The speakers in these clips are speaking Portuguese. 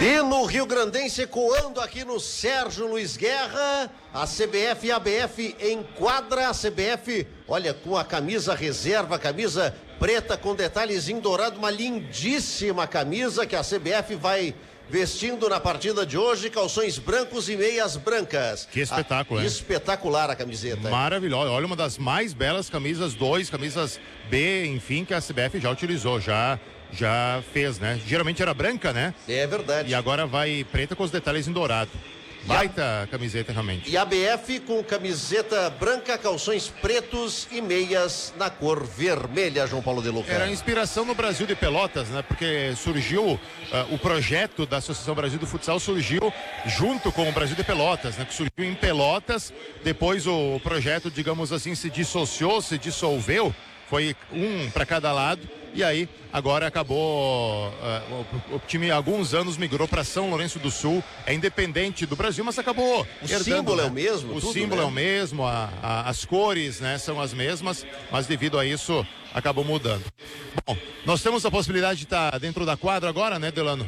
E no Rio Grandense, ecoando aqui no Sérgio Luiz Guerra, a CBF e a ABF enquadra a CBF, olha, com a camisa reserva, camisa preta com detalhes em dourado, uma lindíssima camisa que a CBF vai vestindo na partida de hoje, calções brancos e meias brancas. Que espetáculo, hein? Espetacular a camiseta. Maravilhosa, olha, uma das mais belas camisas camisas B, enfim, que a CBF já utilizou, já fez, né? Geralmente era branca, né? É verdade. E agora vai preta com os detalhes em dourado. Baita camiseta, realmente. E a BF com camiseta branca, calções pretos e meias na cor vermelha, João Paulo de Luca. Era inspiração no Brasil de Pelotas, né? Porque surgiu o projeto da Associação Brasil do Futsal surgiu junto com o Brasil de Pelotas, né? Que surgiu em Pelotas, depois o projeto, digamos assim, se dissolveu, foi um para cada lado. E aí, agora acabou, o time há alguns anos migrou para São Lourenço do Sul, é independente do Brasil, mas acabou herdando, símbolo, né? É o mesmo? O símbolo, né? É o mesmo, as cores, né, são as mesmas, mas devido a isso, acabou mudando. Bom, nós temos a possibilidade de estar dentro da quadra agora, né, Delano?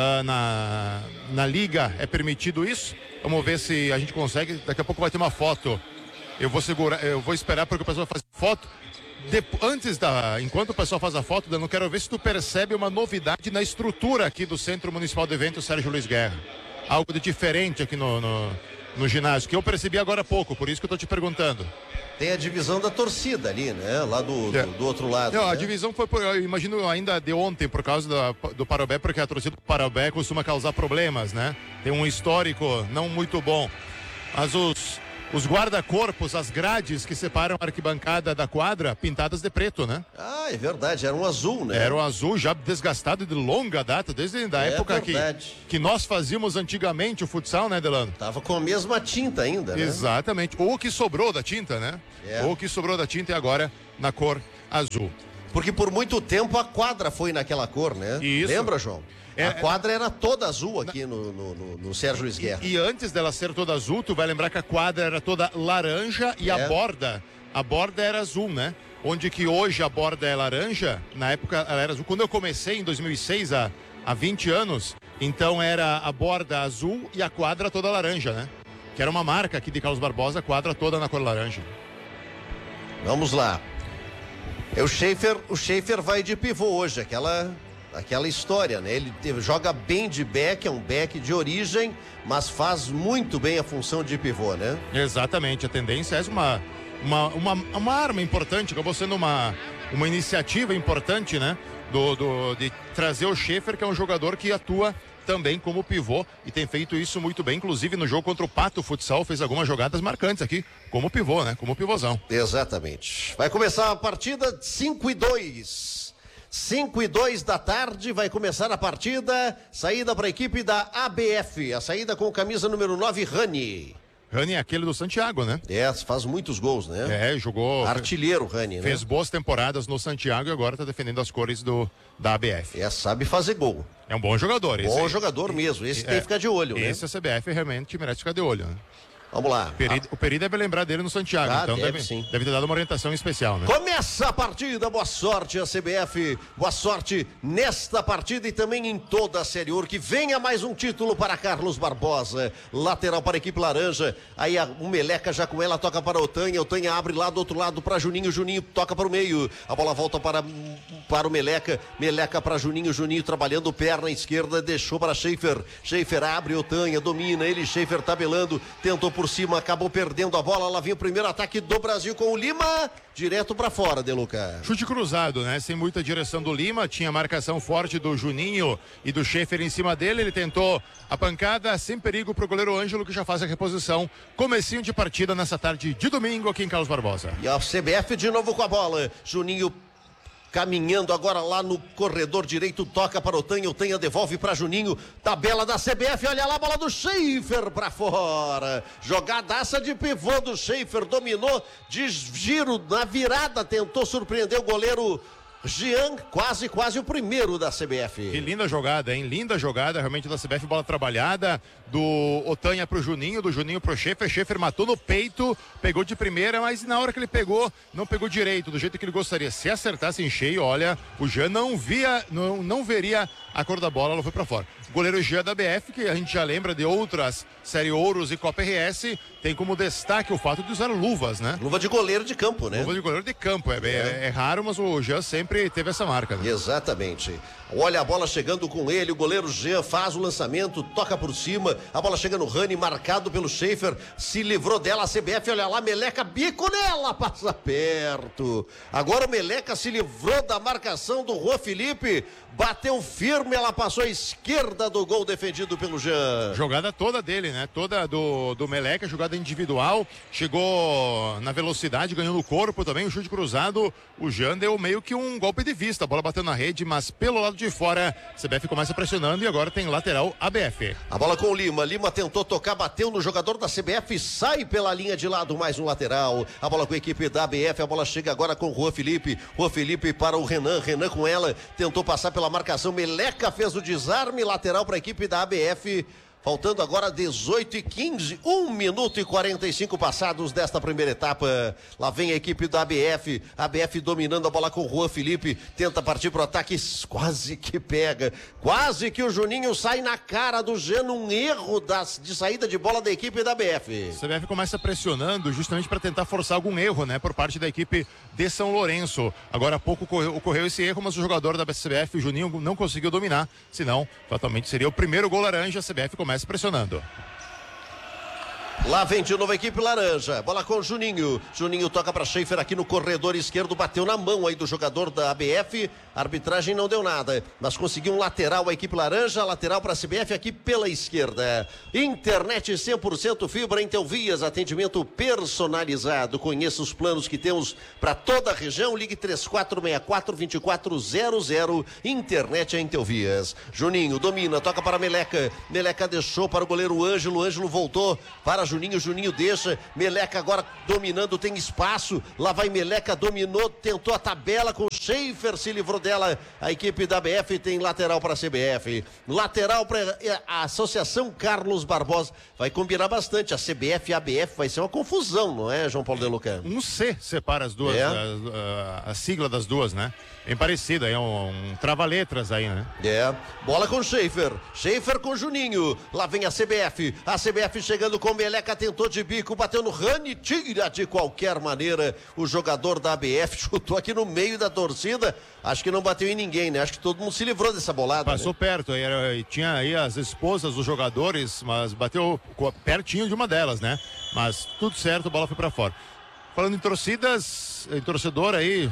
Na liga é permitido isso, vamos ver se a gente consegue, daqui a pouco vai ter uma foto, eu vou esperar porque o pessoal vai fazer foto. Enquanto o pessoal faz a foto, eu quero ver se tu percebe uma novidade na estrutura aqui do Centro Municipal de Eventos Sérgio Luiz Guerra. Algo de diferente aqui no ginásio, que eu percebi agora há pouco, por isso que eu tô te perguntando. Tem a divisão da torcida ali, né? Lá do outro lado. Não, né? A divisão foi, eu imagino, ainda de ontem, por causa do Parobé, porque a torcida do Parobé costuma causar problemas, né? Tem um histórico não muito bom. Mas os guarda-corpos, as grades que separam a arquibancada da quadra, pintadas de preto, né? Ah, é verdade, era um azul, né? Era um azul já desgastado de longa data, desde a época que nós fazíamos antigamente o futsal, né, Delano? Tava com a mesma tinta ainda, né? Exatamente, ou o que sobrou da tinta, né? Ou o que sobrou da tinta e agora na cor azul. Porque por muito tempo a quadra foi naquela cor, né? Isso. Lembra, João? A quadra era toda azul aqui no Sérgio Luiz Guerra. E antes dela ser toda azul, tu vai lembrar que a quadra era toda laranja e a borda era azul, né? Onde que hoje a borda é laranja, na época ela era azul. Quando eu comecei em 2006, há 20 anos, então era a borda azul e a quadra toda laranja, né? Que era uma marca aqui de Carlos Barbosa, a quadra toda na cor laranja. Vamos lá. O Schaefer vai de pivô hoje, aquela história, né? Ele joga bem de back, é um back de origem, mas faz muito bem a função de pivô, né? Exatamente, a tendência é uma arma importante, acabou sendo uma iniciativa importante, né? De trazer o Schaefer, que é um jogador que atua também como pivô e tem feito isso muito bem, inclusive no jogo contra o Pato Futsal fez algumas jogadas marcantes aqui, como pivô, né? Como pivôzão. Exatamente. Vai começar a partida 5-2. 5:02 da tarde, vai começar a partida, saída para a equipe da ABF, a saída com camisa número 9, Rani. Rani é aquele do Santiago, né? Faz muitos gols, né? Jogou... Artilheiro, Rani, né? Fez boas temporadas no Santiago e agora tá defendendo as cores da ABF. Sabe fazer gol. É um bom jogador. Bom jogador mesmo, esse tem que ficar de olho, né? Esse a CBF realmente merece ficar de olho, né? Vamos lá. O Peri deve lembrar dele no Santiago, então deve ter dado uma orientação especial, né? Começa a partida, boa sorte a CBF, boa sorte nesta partida e também em toda a Série Ouro, que venha mais um título para Carlos Barbosa, lateral para a equipe laranja, aí o Meleca já com ela toca para o Otanha abre lá do outro lado para Juninho toca para o meio, a bola volta para o Meleca para Juninho trabalhando perna esquerda, deixou para Schaefer abre, Otanha domina, Schaefer tabelando, tentou por cima, acabou perdendo a bola, lá vem o primeiro ataque do Brasil com o Lima, direto para fora, De Luca. Chute cruzado, né? Sem muita direção do Lima, tinha marcação forte do Juninho e do Schaefer em cima dele, ele tentou a pancada, sem perigo pro goleiro Ângelo, que já faz a reposição. Comecinho de partida nessa tarde de domingo aqui em Carlos Barbosa. E a CBF de novo com a bola, Juninho caminhando agora lá no corredor direito, toca para o Otanha devolve para Juninho, tabela da CBF, olha lá a bola do Schaefer para fora, jogadaça de pivô do Schaefer, dominou de giro na virada, tentou surpreender o goleiro Jean, quase o primeiro da CBF. Que linda jogada, hein? Linda jogada realmente da CBF, bola trabalhada do Otanha pro Juninho, do Juninho pro Schaefer matou no peito, pegou de primeira, mas na hora que ele pegou, não pegou direito, do jeito que ele gostaria. Se acertasse em cheio, olha, o Jean não veria a cor da bola, ela foi pra fora. Goleiro Jean da BF, que a gente já lembra de outras Série Ouros e Copa RS, tem como destaque o fato de usar luvas, né? Luva de goleiro de campo, né? Luva de goleiro de campo, é raro, mas o Jean sempre teve essa marca, né? Exatamente. Olha a bola chegando com ele, o goleiro Jean faz o lançamento, toca por cima, a bola chega no Rani, marcado pelo Schaefer, se livrou dela a CBF, olha lá, Meleca, bico nela, passa perto. Agora o Meleca se livrou da marcação do Juan Felipe, bateu firme, ela passou à esquerda do gol defendido pelo Jean. Jogada toda dele, né? Toda do Meleca, jogada individual, chegou na velocidade, ganhou no corpo também, o chute cruzado, o Jean deu meio que um golpe de vista, a bola bateu na rede, mas pelo lado de fora, CBF começa pressionando e agora tem lateral ABF. A bola com o Lima, Lima tentou tocar, bateu no jogador da CBF, sai pela linha de lado, mais um lateral, a bola com a equipe da ABF, a bola chega agora com o Juan Felipe para o Renan com ela, tentou passar pela marcação, Meleca fez o desarme, lateral para a equipe da ABF. Faltando agora 18:15, 1 minuto e 45 passados desta primeira etapa. Lá vem a equipe da ABF. ABF dominando a bola com o Juan Felipe. Tenta partir pro ataque, quase que pega. Quase que o Juninho sai na cara do Jean, um erro de saída de bola da equipe da ABF. A CBF começa pressionando justamente para tentar forçar algum erro, né? Por parte da equipe de São Lourenço. Agora há pouco ocorreu esse erro, mas o jogador da CBF, o Juninho, não conseguiu dominar. Senão, fatalmente seria o primeiro gol laranja. A CBF começa pressionando. Lá vem de novo a equipe laranja, bola com o Juninho toca para Schaefer aqui no corredor esquerdo, bateu na mão aí do jogador da ABF, a arbitragem não deu nada, mas conseguiu um lateral a equipe laranja, lateral para a CBF aqui pela esquerda. Internet 100% fibra em Telvias, atendimento personalizado, conheça os planos que temos para toda a região, ligue 3464-2400, internet é em Telvias. Juninho domina, toca para Meleca deixou para o goleiro Ângelo voltou para Juninho deixa, Meleca agora dominando, tem espaço, lá vai Meleca, dominou, tentou a tabela com o Schaefer, se livrou dela, a equipe da BF tem lateral para a CBF, lateral para a Associação Carlos Barbosa, vai combinar bastante, a CBF e a ABF vai ser uma confusão, não é, João Paulo de Luca? Um C separa as duas, a sigla das duas, né? Bem parecida, é um trava-letras aí, né? Bola com Schaefer com Juninho, lá vem a CBF chegando com Meleca, tentou de bico, bateu no Rani, tira de qualquer maneira, o jogador da ABF chutou aqui no meio da torcida, acho que não bateu em ninguém, né? Acho que todo mundo se livrou dessa bolada. Passou, né? Perto, tinha aí as esposas dos jogadores, mas bateu pertinho de uma delas, né? Mas tudo certo, a bola foi pra fora. Falando em torcidas, em torcedor aí,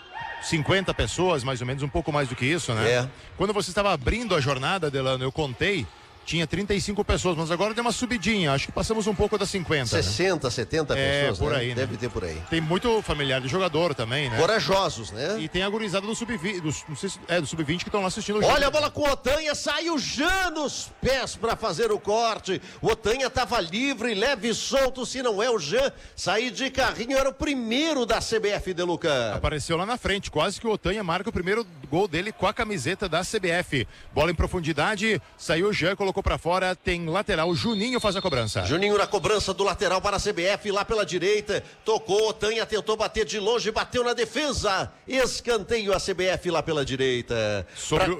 50 pessoas, mais ou menos, um pouco mais do que isso, né? Quando você estava abrindo a jornada, Delano, eu contei, tinha 35 pessoas, mas agora deu uma subidinha, acho que passamos um pouco das 50. 60, né? 70 pessoas, por aí, né? Deve ter por aí. Tem muito familiar de jogador também, né? Corajosos, né? E tem a gurizada do Sub-20, do Sub-20 que estão lá assistindo o jogo. Olha a bola com o Otanha, saiu já nos pés para fazer o corte. O Otanha estava livre, leve e solto, se não é o Jean, sair de carrinho, era o primeiro da CBF, De Luca. Apareceu lá na frente, quase que o Otanha marca o primeiro gol dele com a camiseta da CBF. Bola em profundidade, saiu o Jean, colocou para fora, tem lateral, Juninho faz a cobrança. Juninho na cobrança do lateral para a CBF, lá pela direita, tocou, Otanha tentou bater de longe, bateu na defesa, escanteio a CBF lá pela direita. Sobre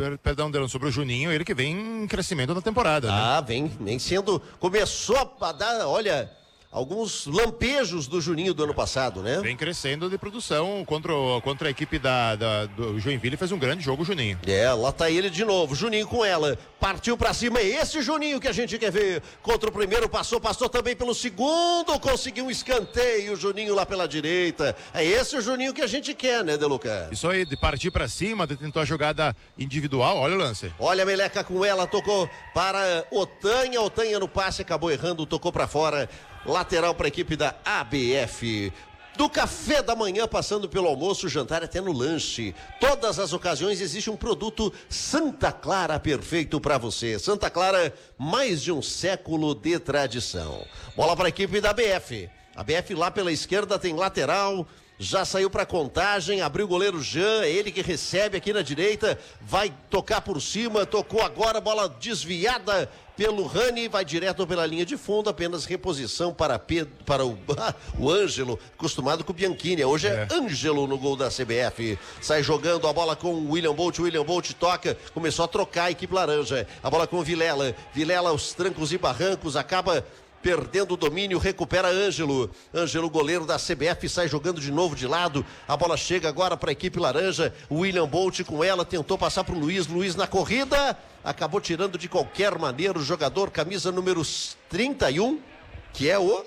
o Juninho, ele que vem em crescimento na temporada, né? Vem sendo, começou a dar, olha, alguns lampejos do Juninho do ano passado, né? Vem crescendo de produção contra a equipe do Joinville, fez um grande jogo o Juninho. Lá tá ele de novo, Juninho com ela, partiu pra cima, é esse Juninho que a gente quer ver, contra o primeiro, passou também pelo segundo, conseguiu um escanteio, Juninho lá pela direita, é esse o Juninho que a gente quer, né, De Luca? Isso aí, de partir pra cima, de tentar a jogada individual, olha o lance. Olha a Meleca com ela, tocou para Otanha no passe, acabou errando, tocou pra fora, lateral para a equipe da ABF. Do café da manhã, passando pelo almoço, jantar até no lanche. Todas as ocasiões existe um produto Santa Clara perfeito para você. Santa Clara, mais de um século de tradição. Bola para a equipe da ABF. A ABF lá pela esquerda tem lateral. Já saiu para contagem, abriu o goleiro Jean, ele que recebe aqui na direita, vai tocar por cima, tocou agora, bola desviada pelo Rani, vai direto pela linha de fundo, apenas reposição para o Ângelo, acostumado com o Bianchini. Hoje é Ângelo no gol da CBF. Sai jogando a bola com o William Bolt toca, começou a trocar a equipe laranja. A bola com o Vilela, aos trancos e barrancos, acaba perdendo o domínio, recupera Ângelo, goleiro da CBF, sai jogando de novo de lado, a bola chega agora para a equipe laranja, o William Bolt com ela, tentou passar para o Luiz na corrida, acabou tirando de qualquer maneira o jogador, camisa número 31, que é o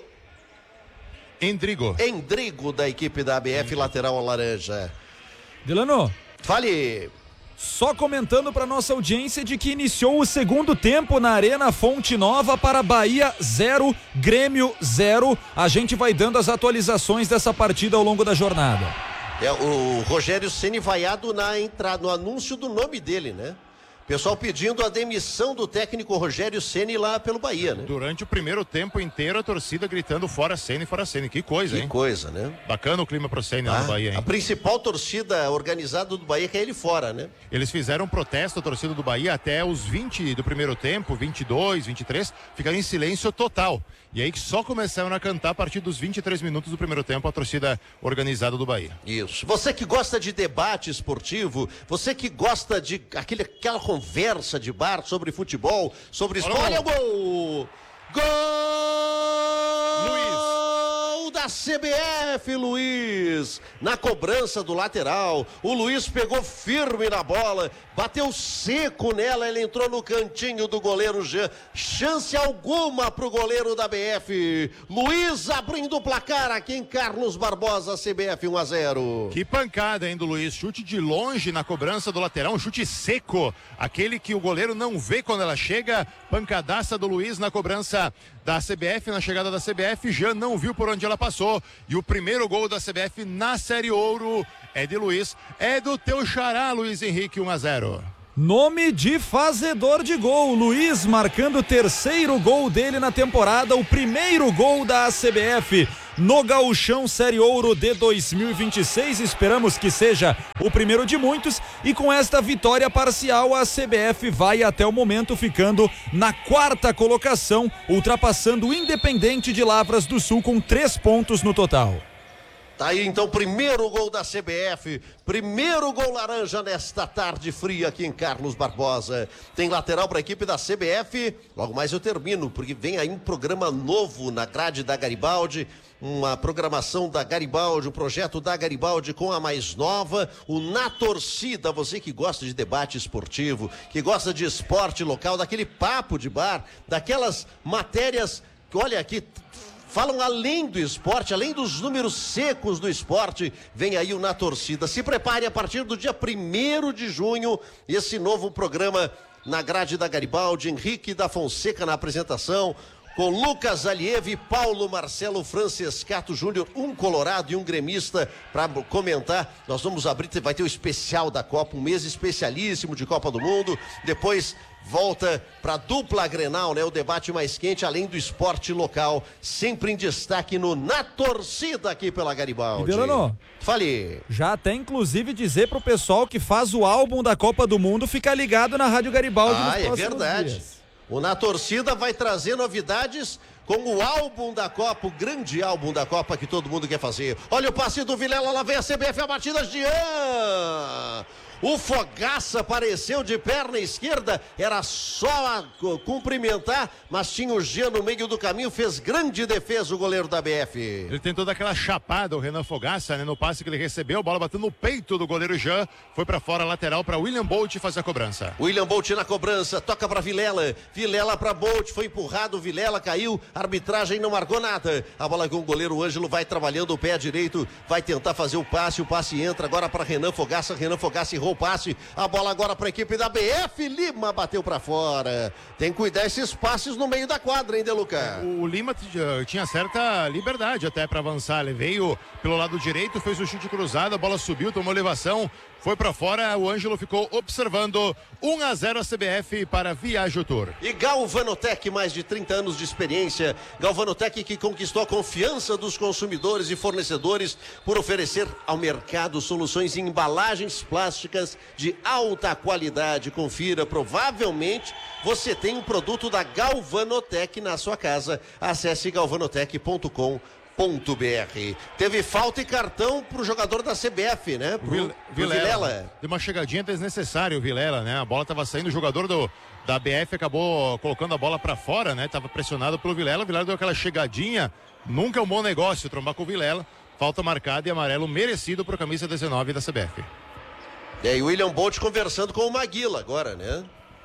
Endrigo da equipe da ABF, lateral laranja. Delano, fale. Só comentando para nossa audiência de que iniciou o segundo tempo na Arena Fonte Nova para Bahia 0, Grêmio 0. A gente vai dando as atualizações dessa partida ao longo da jornada. O Rogério Ceni vaiado na entrada, no anúncio do nome dele, né? Pessoal pedindo a demissão do técnico Rogério Ceni lá pelo Bahia, né? Durante o primeiro tempo inteiro, a torcida gritando fora Ceni, fora Ceni. Que coisa, hein? Que coisa, né? Bacana o clima pro Ceni lá no Bahia, hein? A principal torcida organizada do Bahia quer ele fora, né? Eles fizeram um protesto, a torcida do Bahia, até os 20 do primeiro tempo, 22, 23, ficaram em silêncio total. E aí que só começaram a cantar a partir dos 23 minutos do primeiro tempo a torcida organizada do Bahia. Isso. Você que gosta de debate esportivo, você que gosta de aquela conversa de bar sobre futebol, sobre esporte. Olha o gol! Gol! Luiz! Da CBF, Luiz, na cobrança do lateral, o Luiz pegou firme na bola, bateu seco nela, ele entrou no cantinho do goleiro Jean, chance alguma pro goleiro da BF, Luiz abrindo o placar aqui em Carlos Barbosa, CBF 1-0. Que pancada, hein, do Luiz, chute de longe na cobrança do lateral, um chute seco, aquele que o goleiro não vê quando ela chega, pancadaça do Luiz na cobrança da CBF, na chegada da CBF, Jean não viu por onde ela passou, e o primeiro gol da CBF na Série Ouro é de Luiz, é do teu xará, Luiz Henrique, 1-0. Nome de fazedor de gol, Luiz marcando o terceiro gol dele na temporada, o primeiro gol da CBF no Gauchão Série Ouro de 2026, esperamos que seja o primeiro de muitos, e com esta vitória parcial a CBF vai até o momento ficando na quarta colocação, ultrapassando o Independente de Lavras do Sul com 3 pontos no total. Tá aí então, primeiro gol da CBF, primeiro gol laranja nesta tarde fria aqui em Carlos Barbosa. Tem lateral para a equipe da CBF, logo mais eu termino, porque vem aí um programa novo na grade da Garibaldi, uma programação da Garibaldi, o projeto da Garibaldi com a mais nova, o Na Torcida, você que gosta de debate esportivo, que gosta de esporte local, daquele papo de bar, daquelas matérias que, olha aqui, falam além do esporte, além dos números secos do esporte, vem aí o Na Torcida. Se prepare a partir do dia 1º de junho, esse novo programa na grade da Garibaldi, Henrique da Fonseca na apresentação, com Lucas Aliev e Paulo Marcelo Francescato Júnior, um colorado e um gremista para comentar. Nós vamos abrir, vai ter o especial da Copa, um mês especialíssimo de Copa do Mundo, depois volta para a dupla Grenal, né? O debate mais quente, além do esporte local, sempre em destaque no Na Torcida aqui pela Garibaldi. Delano, fale. Já até inclusive dizer pro pessoal que faz o álbum da Copa do Mundo ficar ligado na Rádio Garibaldi nos próximos verdade. dias. O Na Torcida vai trazer novidades com o álbum da Copa, o grande álbum da Copa que todo mundo quer fazer. Olha o passe do Vilela, lá vem a CBF, a batida de Jean. O Fogaça apareceu de perna esquerda, era só cumprimentar, mas tinha o Jean no meio do caminho, fez grande defesa o goleiro da BF. Ele tentou dar aquela chapada, o Renan Fogaça, né, no passe que ele recebeu, bola batendo no peito do goleiro Jean, foi pra fora, lateral para William Bolt fazer a cobrança. William Bolt na cobrança, toca pra Vilela, Vilela pra Bolt, foi empurrado, Vilela caiu, arbitragem não marcou nada. A bola com o goleiro Ângelo vai trabalhando o pé direito, vai tentar fazer o passe entra agora para Renan Fogaça errou o passe, a bola agora para a equipe da BF, Lima bateu para fora. Tem que cuidar esses passes no meio da quadra, hein, Deluca? O Lima tinha certa liberdade até para avançar, ele veio pelo lado direito, fez o chute cruzado, a bola subiu, tomou elevação, foi para fora, o Ângelo ficou observando. 1-0 a CBF para Viaggio Tour. E Galvanotec, mais de 30 anos de experiência, Galvanotec que conquistou a confiança dos consumidores e fornecedores por oferecer ao mercado soluções em embalagens plásticas de alta qualidade. Confira, provavelmente você tem um produto da Galvanotec na sua casa. Acesse galvanotec.com.br. Teve falta e cartão pro jogador da CBF, né? Pro Vilela. Deu uma chegadinha desnecessária o Vilela, né? A bola tava saindo, o jogador da BF acabou colocando a bola para fora, né? Tava pressionado pelo Vilela, o Vilela deu aquela chegadinha. Nunca é um bom negócio trombar com o Vilela. Falta marcada e amarelo merecido pro camisa 19 da CBF. E aí o William Bolt conversando com o Maguila agora, né?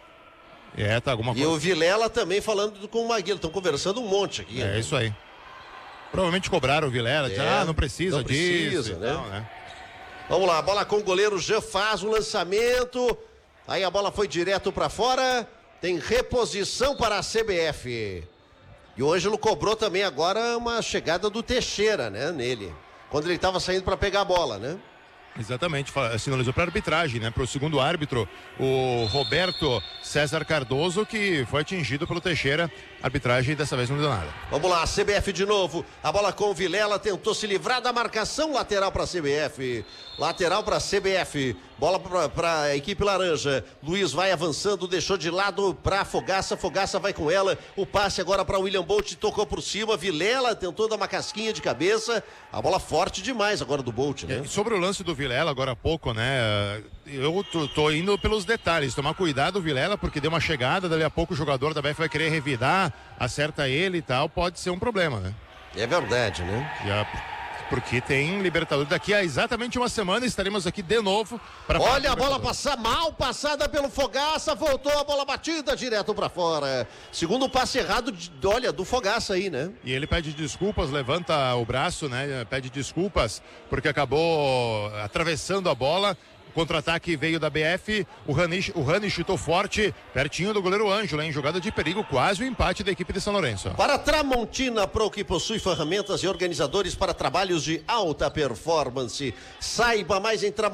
Tá alguma coisa. E o Vilela também falando com o Maguila. Estão conversando um monte aqui. Né? Isso aí. Provavelmente cobraram o Vilela, não precisa disso. Né? Não, né? Vamos lá, a bola com o goleiro já faz o lançamento. Aí a bola foi direto para fora. Tem reposição para a CBF. E o Ângelo cobrou também agora uma chegada do Teixeira, né? Nele. Quando ele estava saindo para pegar a bola, né? Exatamente, sinalizou para a arbitragem, né? Para o segundo árbitro, o Roberto César Cardoso, que foi atingido pelo Teixeira. A arbitragem dessa vez não deu nada. Vamos lá, CBF de novo. A bola com o Vilela, tentou se livrar da marcação, lateral para a CBF. Lateral para a CBF. Bola para a equipe laranja. Luiz vai avançando, deixou de lado para Fogaça. Fogaça vai com ela. O passe agora para William Bolt, tocou por cima. Vilela tentou dar uma casquinha de cabeça. A bola forte demais agora do Bolt, né? Sobre o lance do Vilela, agora há pouco, né? Eu tô indo pelos detalhes. Tomar cuidado o Vilela, porque deu uma chegada. Dali a pouco o jogador da BF vai querer revidar, acerta ele e tal. Pode ser um problema, né? É verdade, né? Porque tem Libertadores. Daqui a exatamente uma semana estaremos aqui de novo para. Olha a bola passar mal, passada pelo Fogaça, voltou a bola batida direto para fora. Segundo passe errado, do Fogaça aí, né? E ele pede desculpas, levanta o braço, né? Pede desculpas porque acabou atravessando a bola. Contra-ataque veio da BF, o Rani chutou forte, pertinho do goleiro Ângelo, em jogada de perigo, quase o empate da equipe de São Lourenço. Para Tramontina Pro, que possui ferramentas e organizadores para trabalhos de alta performance. Saiba mais em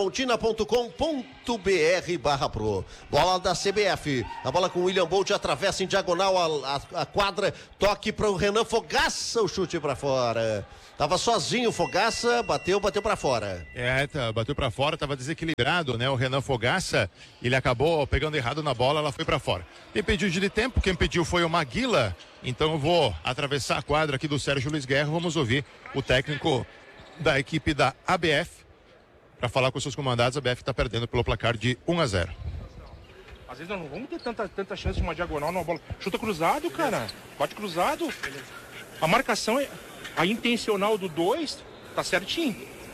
tramontina.com.br/pro. Bola da CBF, a bola com o William Bolt, atravessa em diagonal a quadra, toque para o Renan Fogaça, o chute para fora. Tava sozinho o Fogaça, bateu para fora. Bateu para fora, tava desequilibrado, né? O Renan Fogaça, ele acabou pegando errado na bola, ela foi para fora. Tem pedido de tempo, quem pediu foi o Maguila, então eu vou atravessar a quadra aqui do Sérgio Luiz Guerra, vamos ouvir o técnico da equipe da ABF, para falar com seus comandados. A ABF tá perdendo pelo placar de 1-0. Às vezes nós não vamos ter tanta chance de uma diagonal numa bola. Chuta cruzado, cara. Bate cruzado. A marcação é... A intencional do 2 tá certinho.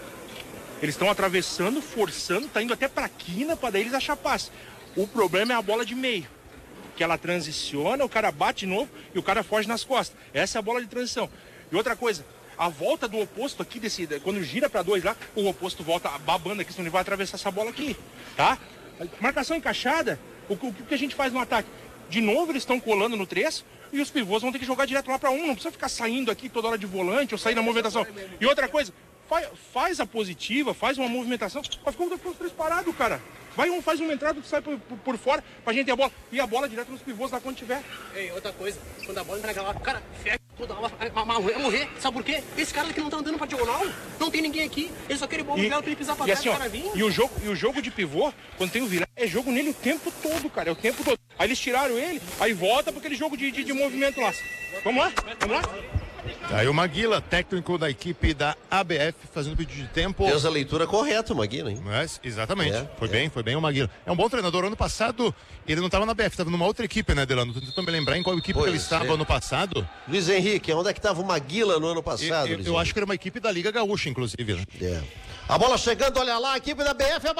Eles estão atravessando, forçando, tá indo até pra quina pra daí eles achar passe. O problema é a bola de meio. Que ela transiciona, o cara bate de novo e o cara foge nas costas. Essa é a bola de transição. E outra coisa, a volta do oposto aqui, quando gira pra 2 lá, o oposto volta babando aqui, senão ele vai atravessar essa bola aqui. Tá? Marcação encaixada, o que a gente faz no ataque? De novo eles estão colando no 3 e os pivôs vão ter que jogar direto lá para 1. Não precisa ficar saindo aqui toda hora de volante ou sair na movimentação. E outra coisa, faz a positiva, faz uma movimentação, mas ficou os 3 parados, cara. Faz uma entrada que sai por fora pra gente ter a bola. E a bola direto nos pivôs lá quando tiver. Ei, outra coisa, quando a bola entra naquela hora, cara, fecha toda hora, vai morrer. Sabe por quê? Esse cara aqui não tá andando pra diagonal, não tem ninguém aqui. Ele só quer ir bom lugar pra ele pisar pra trás, assim, o cara vir. E o jogo de pivô, quando tem o Vilela, é jogo nele o tempo todo, cara. É o tempo todo. Aí eles tiraram ele, aí volta pra aquele jogo de movimento lá. Vamos lá? Aí o Maguila, técnico da equipe da ABF, fazendo pedido de tempo. Fez a leitura correta, o Maguila, hein? Exatamente. Foi bem o Maguila. É um bom treinador. Ano passado, ele não estava na ABF, estava numa outra equipe, né, Delano? Tô tentando me lembrar em qual equipe que ele estava ano passado. Luiz Henrique, onde é que estava o Maguila no ano passado? Eu acho que era uma equipe da Liga Gaúcha, inclusive, né? A bola chegando, olha lá, a equipe da BF